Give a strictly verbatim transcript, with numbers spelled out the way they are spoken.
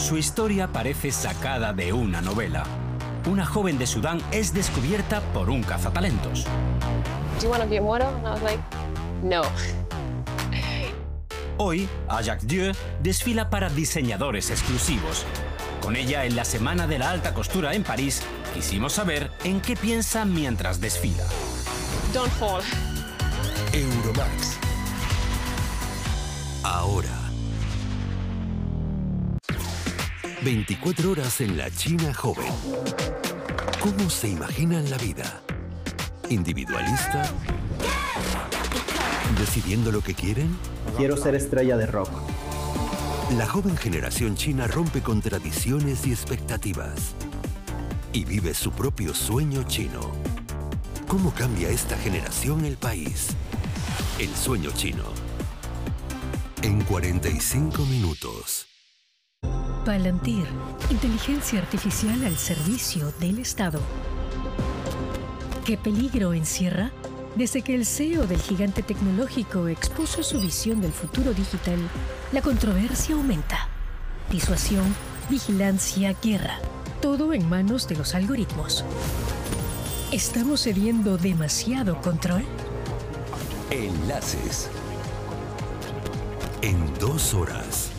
Su historia parece sacada de una novela. Una joven de Sudán es descubierta por un cazatalentos. Do you want to be a model? And I was like, no. Hoy, Ajak Dieu desfila para diseñadores exclusivos. Con ella, en la Semana de la Alta Costura en París, quisimos saber en qué piensa mientras desfila. Don't fall. Euromax. Ahora. veinticuatro horas en la China joven. ¿Cómo se imaginan la vida? ¿Individualista? ¿Decidiendo lo que quieren? Quiero ser estrella de rock. La joven generación china rompe con tradiciones y expectativas y vive su propio sueño chino. ¿Cómo cambia esta generación el país? El sueño chino. En cuarenta y cinco minutos. Palantir, inteligencia artificial al servicio del Estado. ¿Qué peligro encierra? Desde que el C E O del gigante tecnológico expuso su visión del futuro digital, la controversia aumenta. Disuasión, vigilancia, guerra, todo en manos de los algoritmos. ¿Estamos cediendo demasiado control? Enlaces. En dos horas.